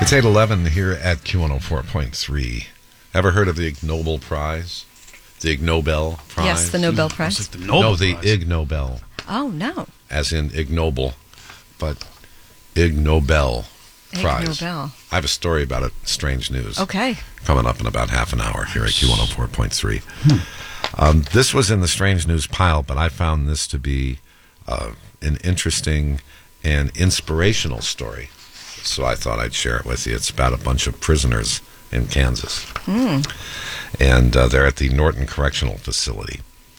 It's 8:11 here at Q104.3. Ever heard of the Ig Nobel Prize? The Ig Nobel Prize? Yes, the Nobel Prize. Like the Nobel the Prize. Ig Nobel, Oh, no. as in ignoble, but Ig Nobel Prize. Ig Nobel. I have a story about it, strange news. Okay. Coming up in about half an hour here at Q104.3. This was in the strange news pile, but I found this to be an interesting and inspirational story. So I thought I'd share it with you. It's about a bunch of prisoners in Kansas. And they're at the Norton Correctional Facility.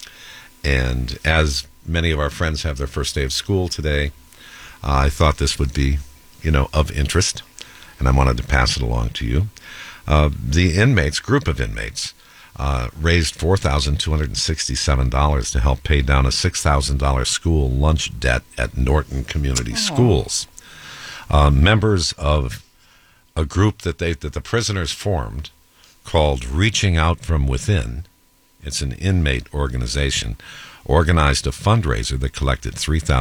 And as many of our friends have their first day of school today, I thought this would be, of interest. And I wanted to pass it along to you. The group of inmates, raised $4,267 to help pay down a $6,000 school lunch debt at Norton Community Schools. Members of a group that the prisoners formed called Reaching Out From Within, it's an inmate organization, organized a fundraiser that collected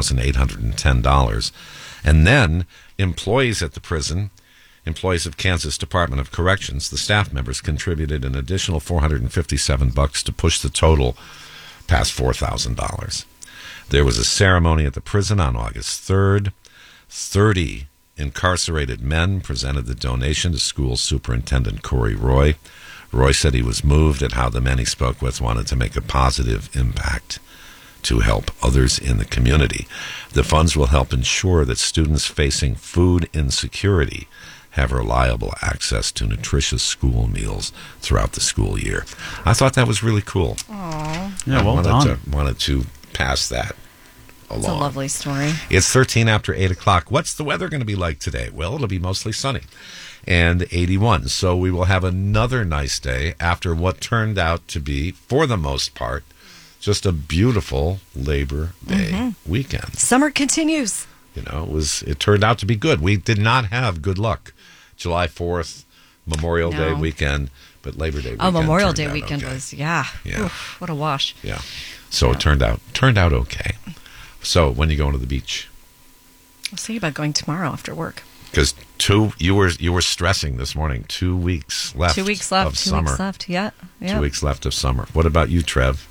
$3,810. And then employees at the prison, employees of Kansas Department of Corrections, the staff members contributed an additional $457 to push the total past $4,000. There was a ceremony at the prison on August 3rd. 30 incarcerated men presented the donation to school superintendent Corey Roy. Roy said he was moved at how the men he spoke with wanted to make a positive impact to help others in the community. The funds will help ensure that students facing food insecurity have reliable access to nutritious school meals throughout the school year. I thought that was really cool. Aww. Yeah, well done. Wanted to pass that along. It's a lovely story. It's 13 after 8 o'clock. What's the weather going to be like today? Well, it'll be mostly sunny and 81. So we will have another nice day after what turned out to be, for the most part, just a beautiful Labor Day weekend. Summer continues. It turned out to be good. We did not have good luck. July 4th, Memorial Day weekend, but Labor Day weekend. Memorial Day out weekend okay. was, Yeah. Oof, what a wash. Yeah. So it turned out okay. So when you going to the beach? I was thinking about going tomorrow after work. Because you were stressing this morning. 2 weeks left. 2 weeks left. Of 2 summer. weeks left. Yeah. 2 weeks left of summer. What about you, Trev?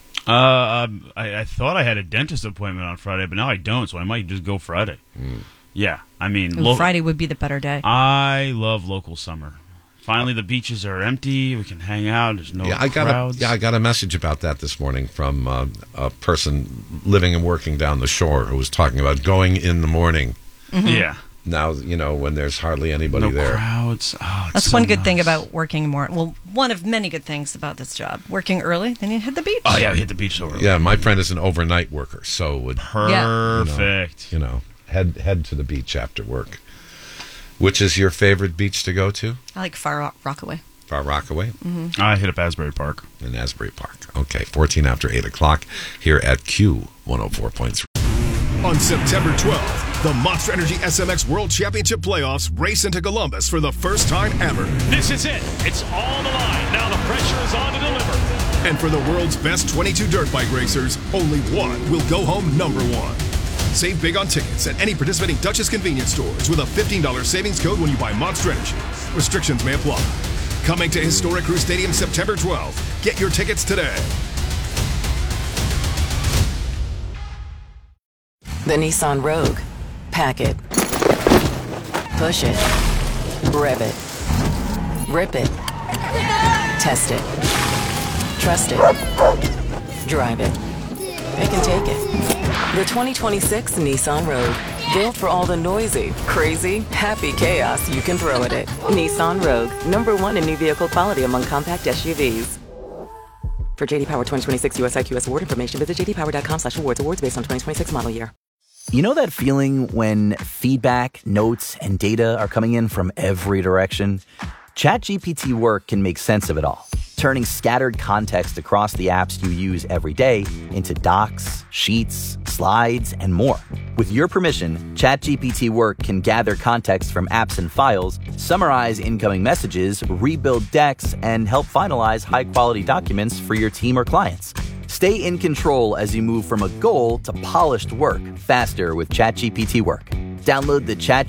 I thought I had a dentist appointment on Friday, but now I don't, so I might just go Friday. Yeah, I mean... Friday would be the better day. I love local summer. Finally, the beaches are empty. We can hang out. There's no crowds. I got a message about that this morning from a person living and working down the shore who was talking about going in the morning. Yeah. Now, when there's hardly anybody there. No crowds. Oh, That's so one good thing nice. about working more. Well, one of many good things about this job. Working early, then you hit the beach. Oh, yeah, we hit the beach so early. Yeah, my friend is an overnight worker, so would Perfect. head to the beach after work. Which is your favorite beach to go to? I like Far Rockaway. Far Rockaway? I hit up Asbury Park. In Asbury Park. Okay, 14 after 8 o'clock here at Q104.3. On September 12th, the Monster Energy SMX World Championship Playoffs race into Columbus for the first time ever. This is it. It's all the line. Now the pressure is on to deliver. And for the world's best 22 dirt bike racers, only one will go home number one. Save big on tickets at any participating Duchess convenience stores with a $15 savings code when you buy Monster Energy. Restrictions may apply. Coming to Historic Crew Stadium September 12th. Get your tickets today. The Nissan Rogue. Pack it. Push it. Rev it. Rip it. Test it. Trust it. Drive it. It can take it. The 2026 Nissan Rogue. Built for all the noisy, crazy, happy chaos you can throw at it. Nissan Rogue. #1 in new vehicle quality among compact SUVs. For JD Power 2026 US IQS award information, visit jdpower.com/awards. Awards based on 2026 model year. You know that feeling when feedback, notes, and data are coming in from every direction? ChatGPT Work can make sense of it all, turning scattered context across the apps you use every day into docs, sheets, slides, and more. With your permission, ChatGPT Work can gather context from apps and files, summarize incoming messages, rebuild decks, and help finalize high-quality documents for your team or clients. Stay in control as you move from a goal to polished work faster with ChatGPT Work. Download the ChatGPT